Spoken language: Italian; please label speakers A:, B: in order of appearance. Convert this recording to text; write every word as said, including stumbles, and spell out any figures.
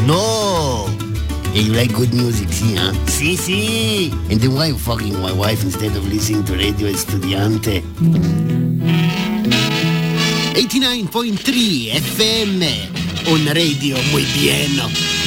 A: No! And you like good music, see, huh? See, see! And then why you fucking my wife instead of listening to Radio Estudiante? eighty-nine point three F M, un radio muy bien.